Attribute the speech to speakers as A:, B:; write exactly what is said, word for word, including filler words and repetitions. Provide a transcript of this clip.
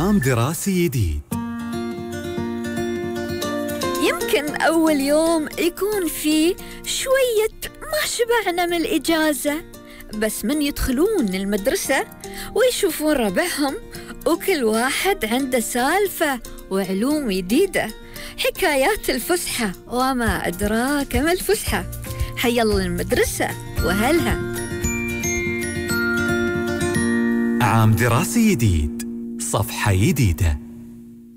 A: عام دراسي جديد.
B: يمكن أول يوم يكون فيه شوية ما شبعنا من الإجازة، بس من يدخلون المدرسة ويشوفون ربعهم وكل واحد عنده سالفة وعلوم جديدة، حكايات الفسحة وما أدراك ما الفسحة. حيا الله المدرسة وهلها.
A: عام دراسي جديد، صفحة جديدة.